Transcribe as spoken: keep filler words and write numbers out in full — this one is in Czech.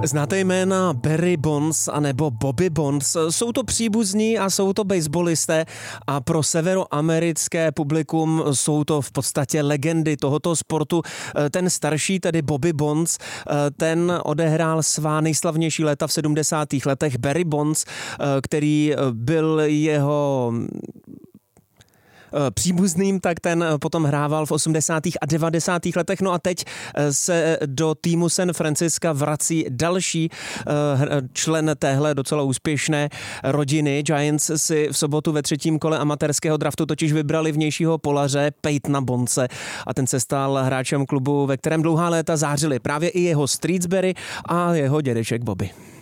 Znáte jména Barry Bonds anebo Bobby Bonds? Jsou to příbuzní a jsou to baseballisté a pro severoamerické publikum jsou to v podstatě legendy tohoto sportu. Ten starší, tedy Bobby Bonds, ten odehrál svá nejslavnější léta v sedmdesátých letech. Barry Bonds, který byl jeho příbuzným, tak ten potom hrával v osmdesátých a devadesátých letech. No a teď se do týmu San Francisca vrací další člen téhle docela úspěšné rodiny. Giants si v sobotu ve třetím kole amatérského draftu totiž vybrali vnějšího polaře Peytona Bondse a ten se stal hráčem klubu, ve kterém dlouhá léta zářili právě i jeho Streetsbury a jeho dědeček Bobby.